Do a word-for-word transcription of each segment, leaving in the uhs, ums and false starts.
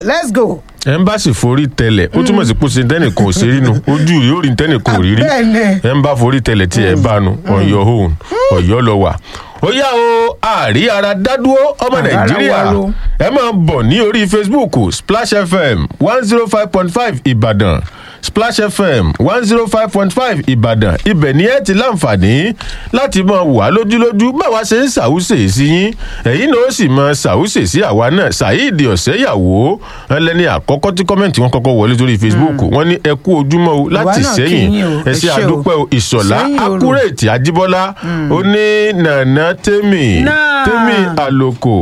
let's go. ẹ̀ńbàṣì forí tẹlẹ̀ ó túmọ̀ sí pé ṣe tẹ́nìkan ò ṣe rí nu ojú yóò rí tẹ́nìkan ò rí rí ẹ̀ńbà forí tẹlẹ̀ tí ẹ̀ bá nu on your own ọ̀yọ́ lọ wà. ó yá o àrí ara dádúró ọmọ nàìjíríà ẹ máa bọ̀ ní orí facebook splash fm one zero five point five ìbàdàn splash fm one zero five point five ìbàdàn ibẹ̀ ni ẹ ti láǹfààní láti máa wà lójúlójú báwa ṣe ń ṣàwùsè sí yín ẹ̀yin náà ó sì máa ṣàwùsè sí àwa náà saheed ọ̀sẹ́yàwó ẹlẹ́ni àkọ́kọ́ tí kọ́mẹ̀ntì wọn kọ́kọ́ wọlé sórí facebook wọ́n ní ẹ kú ojúmọ́ o láti sẹ́yìn ẹ ṣé àdúpẹ́ o ìṣọ̀lá akúrètì ajíbọ́lá ó ní nànà tèmi tèmi àlòkò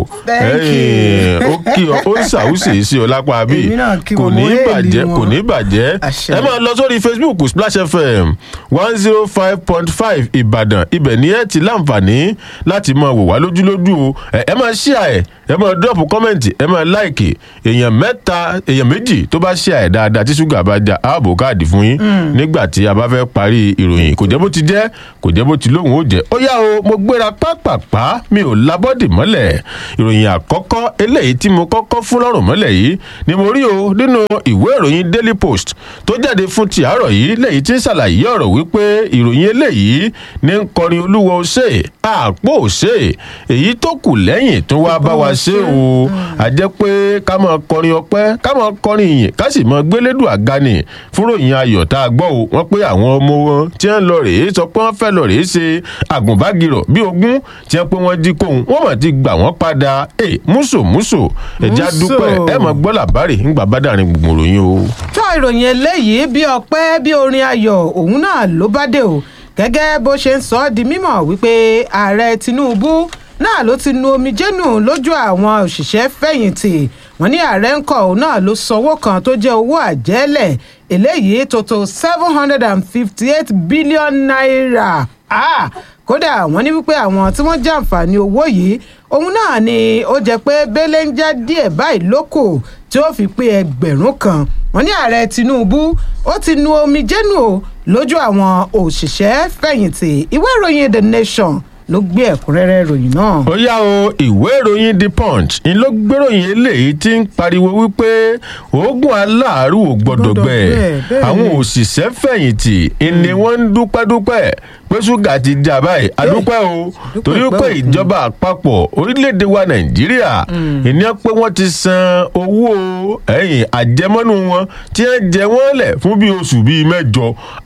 ẹ̀yìn ó kí ọ ó ṣàwùsè sí ọ lápá bí kò ní bàjẹ́ kò ní bàjẹ́ ẹ máa lọ sórí facebook splash fm one zero five point five ìbàdàn ibẹ̀ ni ẹ ti láǹfààní láti máa wò wá lójúlójú o ẹ máa share ẹ ẹ máa drop comment ẹ máa like èèyàn mẹ́ta èèyàn méjì tó bá share ẹ dáadáa tí ṣúgà bá já ààbò káàdì fún yín nígbà tí a bá fẹ́ parí ìròyìn kò jẹ́ bó ti jẹ́ kò jẹ́ bó ti lóhùn ó jẹ́ ó yá o mo gbéra pápápá mi ò labọ́dì mọ́lẹ̀ ìròyìn àkọ́kọ́ eléyìí tí mo kọ́kọ́ fún lọ́rùn mọ́lẹ̀ yìí ni mo rí o nínú ìwé ìròyìn daily post tó jáde fún ti àárọ̀ yìí lẹ́yìn tí ń ṣàlàyé ọ̀rọ̀ wípé ìròyìn eléyìí ní ń kọrin olúwa ó ṣe àpò ó ṣe èyí tó kù lẹ́yìn tó wá bá wa ṣe o a jẹ́ pé ká máa kọrin ọpẹ́ ká máa kọrin ìyìn ká sì máa gbélédùn àgànì fún ròyìn ayọ̀ tá a gbọ́ o wọ́n pé àwọn ọmọ wọn tí wọ́n lọ rèé sọ pé wọ́n fẹ́ lọ rèé ṣe àgùnbágirọ̀ bí ogún tí wọ́n pé wọ́n jí kóhun wọ́n mọ̀ ti gbà wọ́n padà ẹ̀ múṣòmúṣò ẹ̀já dúpẹ́ ẹ̀ mọ̀ gbọ́ làbárì ńgbà bá dàrin gbùngbùn ròyìn o. tó ìròyìn eléyìí bí ọpẹ́ bí orin ayọ̀ òun náà ló bá dé o gẹ́gẹ́ bó ṣe ń sọ ọ́ di mímọ̀ wípé ààrẹ tinubu náà ló ti nu omijé nù lójú àwọn òṣìṣẹ́ fẹ̀yìntì wọ́n ní ààrẹ ńkọ́ òun náà ló sanwó kan tó jẹ́ owó àjẹ́lẹ̀ eléyìí tó tó seven hundred and fifty eight billion naira ah kódà wọ́n ní wípé àwọn tí wọ́n jàǹfààní owó yìí òun náà ni ó jẹ́ pé bẹ́lẹ̀ ń já díẹ̀ báyìí lóko tí ó fi pé ẹgbẹ̀rún kan wọ́n ní ààrẹ tinubu ó ti nu omijé nù o lójú àwọn òṣìṣẹ́ fẹ̀yìntì ìwé ìròyìn the nation ló gbé ẹ̀kúnrẹ́rẹ́ ìròyìn náà. ó yá o ìwé ìròyìn the punch ń ló gbéròyìn eléyìí tí ń pariwo wípé oògùn aláàárù ò gbọdọ̀ gbẹ àwọn òṣìṣẹ́ fẹ̀yìntì ni wọ́n ń dúpẹ́dúpẹ́ pé ṣúgà ti jà báyìí adúpẹ́ o torí pé ìjọba àpapọ̀ orílẹ̀-èdè wa nàìjíríà ìní pé wọ́n ti san owó ẹ̀yìn àjẹmọ́nú wọn tí wọ́n jẹ wọ́n lẹ̀ fún bí oṣù bíi mẹ́jọ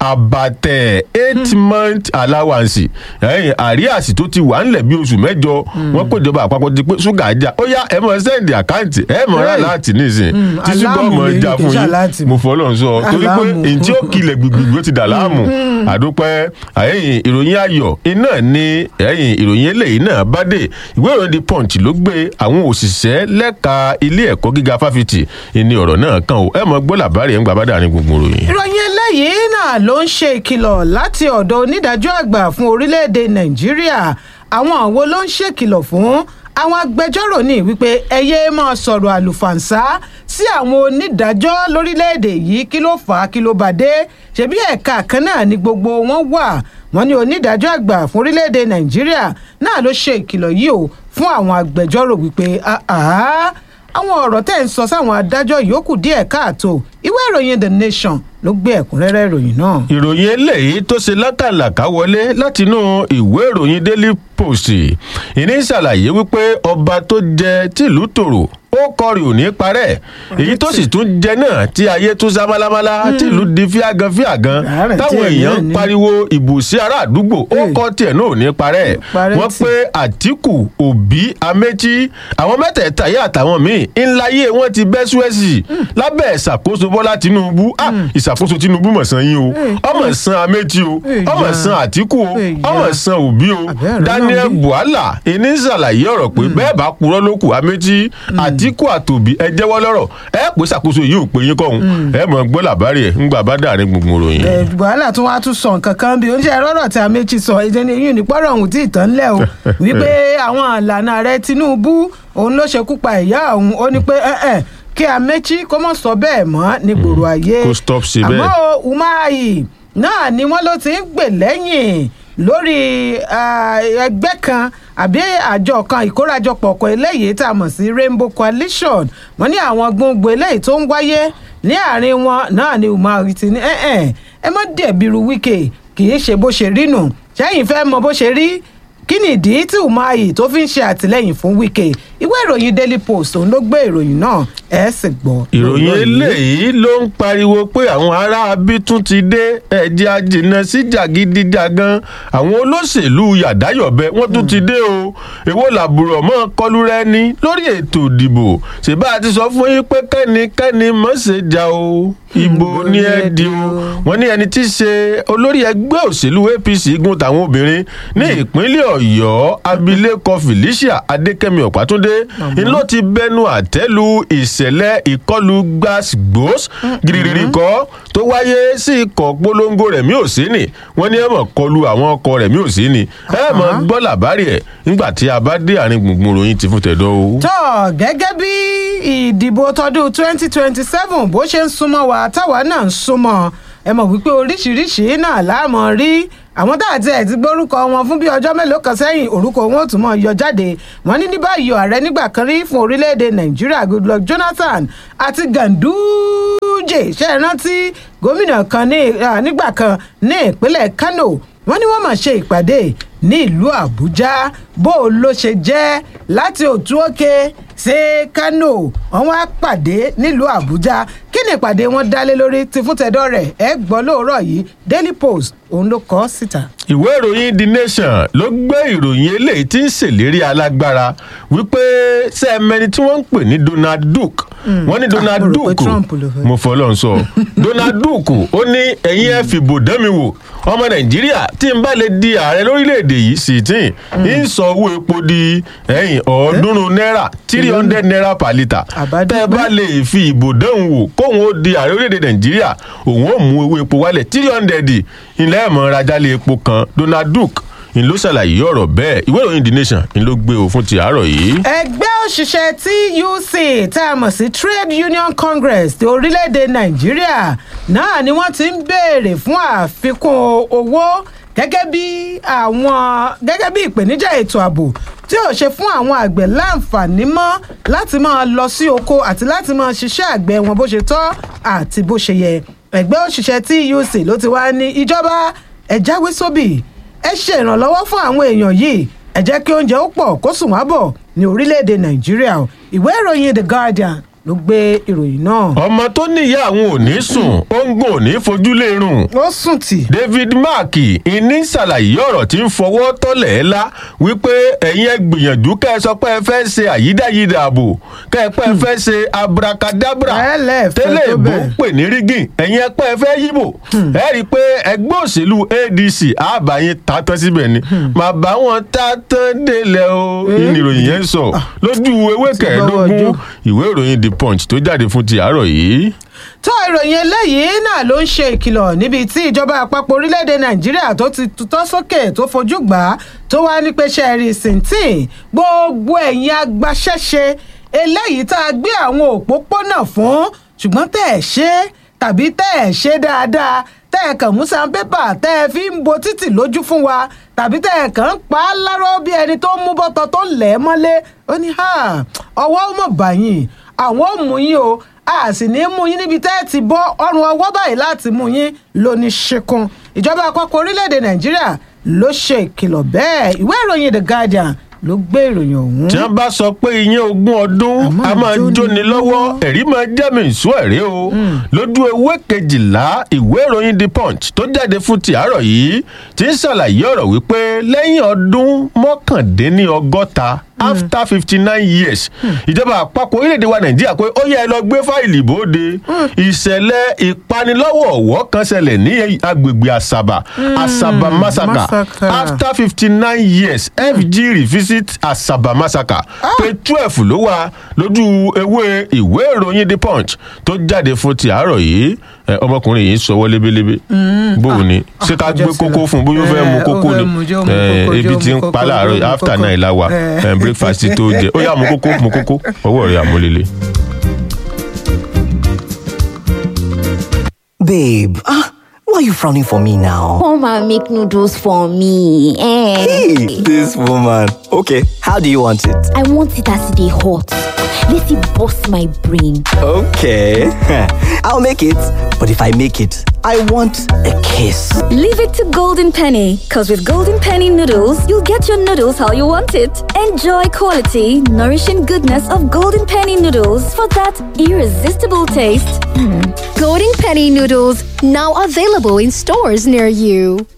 àbàtẹ̀ eight month allowance ẹ̀yìn àríàsì tó ti wà ńlẹ̀ bí oṣù mẹ́jọ wọ́n pé ìjọba àpapọ̀ ti pé ṣúgà jà ó yá ẹ mọ̀ sẹ́ndì àkáǹtì ẹ mọ̀ rà láti nísìn tí ṣúgà ọmọ ẹja fún yín mo fọlọ́ sọ torí pé èyí tí ó kilẹ̀ gbìgbìgbì ó ti dà láàmú àdúpẹ́ àyẹ̀yìn ìròyìn ayọ̀ iná ni ẹ̀yìn ìròyìn eléyìí náà bá dé ìwé ìròyìn the punch ló gbé àwọn òṣìṣẹ́ lẹ́ka ilé ẹ̀kọ́ gíga fáfitì ní ọ̀rọ̀ náà kan o ẹ mọ̀ gbọ́ làbárí ẹ̀ ń gbà bá dàrin gbogbo ròyìn. ìròyìn eléyìí náà ló ń ṣe ìkìlọ̀ láti ọ̀dọ̀ onídàájọ́ àgbà fún orílẹ̀-èdè nàìjíríà àwọn wo ló ń ṣèkìlọ̀ fún àwọn agbẹjọ́rò ní wípé ẹyẹ máa sọ̀rọ̀ àlùfàǹsá sí àwọn onídàájọ́ lórílẹ̀‐èdè yìí kí ló fà á kí ló bá dé ṣebí ẹ̀ka kan náà ni gbogbo wọn wà wọ́n ní onídàájọ́ àgbà fún orílẹ̀‐èdè nàìjíríà náà ló ṣe ìkìlọ̀ yìí o fún àwọn agbẹjọ́rò wípé àwọn ọ̀rọ̀ tẹ́ ń sọ sáwọn adájọ́ yòókù díẹ̀ káàtó ìwé ìròyìn the nation ló gbé ẹ̀kúnrẹ́rẹ́ ìròyìn náà. ìròyìn eléyìí tó ṣe lákàlàkà wọlé látinú ìwé ìròyìn daily post ìní ṣàlàyé wípé ọba tó jẹ tìlú tòrò ó kọrin ò ní parẹ́ èyí tó sì tún jẹ náà tí ayé tún sá málámálá tìlú di fíagan fíagan táwọn èèyàn ń pariwo ìbò sí ará àdúgbò ó kọ tiẹ̀ náà ò ní parẹ́ wọ́n pé àtìkù òbí améchi àwọn mẹ́tẹ̀ẹ̀ta yé àtàwọn míì ńláyé wọn ti bẹ́ súwẹ́sì lábẹ́ ìṣàkóso bọ́lá tinubu ìṣàkóso tinubu mọ̀ san yín o ọmọ san améchi o ọmọ san àtìkù o ọmọ san òbí o daniel buhala ìní ṣàlàyé ọ̀rọ̀ pé bẹ́ẹ̀ bá purọ́ lókù améchi àti àtìkù àtòbí ẹ jẹ́wọ́ lọ́rọ̀ ẹ pé ṣàkóso yìí ò pé yín kọ́hún ẹ mọ̀ gbọ́ làbárí ẹ̀ ńgbà bá dàrin gbùngbùn ròyìn. wàhálà tún wá tún sọ nǹkan kan bí oúnjẹ rọ́rọ̀ tí Amechi sọ ìjẹni eyín ní pọ́rọ̀ ọ̀hún tí ìtàn ńlẹ̀ o wípé àwọn ìlànà ààrẹ Tinubu òun ló ṣekú pa ìyá òun ó ní pé ẹ̀ẹ́ kí Amechi kó mọ̀ sọ bẹ́ẹ̀ mọ́ ní gbòòrò ayé kó stop sí bẹ́ẹ̀. àmọ́ Umahi náà ni wọ́n ló ti ń gbè lẹ́yìn lórí ẹgbẹ́ kan àbí àjọ kan ìkórajọpọ̀ ọkọ̀ eléyìí tá a mọ̀ sí Rainbow Coalition wọ́n ní àwọn gbòǹgbò eléyìí tó ń wáyé ní àárín wọn náà ni Umahi ti ní ẹ ẹ mọ́ dẹ̀bìrú Wike kì í ṣe bó ṣe rí nù sẹ́yìn fẹ́ mọ bó ṣe rí kí ni ìdí tí Umahi tó fi ń ṣe àtìlẹ́yìn fún Wike ìwé ìròyìn Daily Post òun ló gbé ìròyìn náà ẹ sì gbọ́. ìròyìn eléyìí ló ń pariwo pé àwọn ará abí tún ti dé ẹ̀jẹ̀ àjìnà sí jàgídíjàgan àwọn olóṣèlú yàdáyọ̀bẹ wọ́n tún ti dé o èwo làbùrọ̀ mọ́ kọlù rẹ ní lórí ètò ìdìbò ṣèbá àti sọ fún yín pé kẹ́nikẹ́ni mọ̀ ṣe jà o ìbò ní ẹ di o wọ́n ní ẹni tí í ṣe olórí ẹgbẹ́ òṣèlú A P C gun tàwọn obìnrin ní ìpínlẹ̀ Ọ̀yọ́ abilékọ Felicia Adékẹ́mi Ọ̀pátúndé ń ló ti bẹnu àtẹ́lu ìṣẹ̀lẹ̀ ìkọlù gbàgbós gírígírí kọ́ tó wáyé sí ikọ̀ polongo Rẹ̀mí Òsínì wọ́n ní ẹ mọ̀ kọlù àwọn ọkọ̀ Rẹ̀mí Òsínì ẹ mọ̀ gbọ́ làbárì ẹ̀ nígbà tí a bá dé àárín gbùngbùn ròyìn ti fún tẹ̀dọ́ o. tó gẹ́gẹ́ bí ìdìbò tọdún twenty twenty seven bó ṣe ń súnmọ́ wa táwa náà ń súnmọ́ ẹ mọ̀ wípé oríṣiríṣi náà láàmú rí àwọn tá àti ẹ̀ ti gbórúkọ wọn fún bí ọjọ́ mélòó kan sẹ́yìn orúkọ wọn ò tún mọ̀ yọ jáde wọ́n ní ní báyìí ààrẹ nígbà kan rí fún orílẹ̀-èdè Nàìjíríà Goodluck Jonathan àti Ganduje ṣe é rántí gómìnà kan nígbà kan ní ìpínlẹ̀ Kano wọ́n ní wọ́n máa ṣe ìpàdé ní ìlú Àbújá bó o ló ṣe jẹ́ láti Òtúòkè ṣe Kano wọ́n wá pàdé nílùú Àbújá kí ni ìpàdé wọn dálé lórí ti fún tẹ̀dọ̀ rẹ̀ ẹ gbọ́ lóòrọ̀ yìí Daily Post òun ló kọ síta. ìwé ìròyìn The Nation ló gbé ìròyìn eléyìí tí ń ṣèlérí alágbára wípé sẹ́ẹ̀mẹ́ni tí wọ́n ń pè ní Donald Duke wọ́n ní Donald Duke mo fọlọ́n sọ Donald Duke ó ní ẹ̀yin ẹ̀ fìbò dẹ́mi wò ọmọ Nàìjíríà tí n bá lè di ààrẹ lórílẹ̀‐èdè yìí sì tí ń sọ owó epo di ẹ̀yìn ọ̀ọ́dúnrún náírà three hundred naira per litre tẹ́ bá lè fi ìbò dẹ́hùn wò kóhun ó di ààrẹ orílẹ̀‐èdè Nàìjíríà òun ó mú owó epo wálẹ̀ three hundred ilẹ̀ ẹ̀mọ́ rajálẹ̀ epo kan Donald Duke n ló ṣàlàyé ọ̀rọ̀ bẹ́ẹ̀ ìwé ìròyìn The Nation n ló gbé o fún ti àárọ̀ yìí. ẹgbẹ́ òṣìṣẹ́ T U C tá a mọ̀ sí Trade Union Congress ti orílẹ̀-èdè Nàìjíríà náà ni wọ́n ti ń béèrè fún àfikún owó gẹ́gẹ́ bí àwọn gẹ́gẹ́ bí ìpèníjà ètò ààbò tí ò ṣe fún àwọn àgbẹ̀ láǹfààní mọ́ láti máa lọ sí oko àti láti máa ṣiṣẹ́ àgbẹ̀ wọn bó ṣe tọ́ àti bó ṣe yẹ ẹgbẹ́ òṣìṣẹ́ T U C ló ti wá ní ìjọba ẹ jáwé sóbì ẹ ṣe ìrànlọ́wọ́ fún àwọn èèyàn yìí ẹ jẹ́ kí oúnjẹ ó pọ̀ kó sùn wá bọ̀ ní orílẹ̀-èdè Nàìjíríà ìwé ìròyìn The Guardian ló gbé ìròyìn náà. ọmọ tó níyà àwọn ò ní sùn ó ń gùn ò ní fojú lérùn. ó sùn tì. David Mark ìní ṣàlàyé ọ̀rọ̀ tí ń fọwọ́ tọ́lẹ̀ ẹ́ la wípé ẹ̀yin ẹ gbìyànjú kẹ́ ẹ sọ pé ẹ fẹ́ ṣe àyídáyídà ààbò kẹ́ ẹ pé ẹ fẹ́ ṣe abracadabra tẹ́lẹ̀ ìbò pè ní rígìn ẹ̀yin ẹ pé ẹ fẹ́ yíbò ẹ rí i pé ẹgbẹ́ òṣèlú A D C àbáyé tàtàn síbẹ̀ ni màá bá wọn tàtàn délẹ̀ o ìnìròyìn yẹn sọ lójú ewé kẹẹ̀ẹ́dógún ìwé ìròyìn The Punch tó jáde fún ti àárọ̀ yìí. tó ìròyìn eléyìí náà ló ń ṣe ìkìlọ̀ níbi tí ìjọba àpapọ̀ orílẹ̀-èdè Nàìjíríà tó ti tutọ́ sókè tó fojú gbà á tó wá ní pé ṣẹ́ẹ̀rì sìntìn gbogbo ẹ̀yin agbaṣẹ́ṣe eléyìí tá a gbé àwọn òpópónà fún ṣùgbọ́n tẹ́ ẹ̀ ṣe tàbí tẹ́ ẹ̀ ṣe dáadáa tẹ́ ẹ̀ kàn mú sandpaper tẹ́ ẹ fi ń bo títì lójú fún wa tàbí tẹ́ ẹ̀ kàn ń pa á lárọ́ bí ẹni tó mú bọ́tọ̀ tó lẹ̀ ẹ́ mọ́lé ó ní ọwọ́ mọ̀ báyìí àwọn ò mú yín o a sì ní mú yín níbi tẹ́ ẹ ti bọ́ ọrùn ọwọ́ báyìí láti mú yín lóní ṣekun ìjọba àpapọ̀ orílẹ̀-èdè Nàìjíríà ló ṣe ìkìlọ̀ bẹ́ẹ̀ ìwé ìròyìn The Guardian ló gbé ìròyìn ọ̀hún. tí wọ́n bá sọ pé iyán ogún ọdún a máa jóni lọ́wọ́ ẹ̀rí máa jẹ́ mi ìṣó ẹ̀rí o lójú ewé kejìlá ìwé ìròyìn The Punch tó jáde fún ti àárọ̀ yìí ti ń ṣàlàyé ọ̀rọ̀ wípé lẹ́yìn ọdún mọ́kàndínlọ́gọ́ta after fifty nine years ìjọba àpapọ̀ orílẹ̀-èdè wa Nàìjíríà pé ó yẹ ẹ lọ gbé fáìlì bóde ìṣẹ̀lẹ̀ ìpanilọ́wọ́ ọ̀wọ́ kan ṣẹlẹ̀ ní agbègbè Àsàbà Àsàbà massacre after fifty nine years F G revisit Àsàbà massacre pé twelve ló wà lójú ewé ìwé ìròyìn The Punch tó jáde fún ti àárọ̀ yìí ọmọkùnrin yìí sọwọ́ lébélébé bóun ni ṣé ká gbé kókó fún bóyá ó fẹ́ mu kókó ni ebi ti ń pa láàárọ̀ after nine la wà breakfast tó jẹ ó yá mu kókó mu kókó ọwọ́ rẹ̀ àmúlélẹ̀. Babe, ah, Why are you frowning for me now? Come and make noodles for me. Eh. Hey, this woman. Okay, how do you want it? I want it as they hot. Let it bust my brain. Okay, I'll make it. But if I make it, I want a kiss. Leave it to Golden Penny, because with Golden Penny noodles, you'll get your noodles how you want it. Enjoy quality, nourishing goodness of Golden Penny noodles for that irresistible taste. Mm. Golden Penny noodles, now available in stores near you.